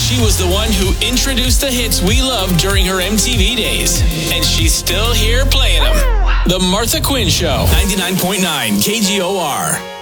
She was the one who introduced the hits we loved during her MTV days. And she's still here playing them. The Martha Quinn Show, 99.9 KGOR.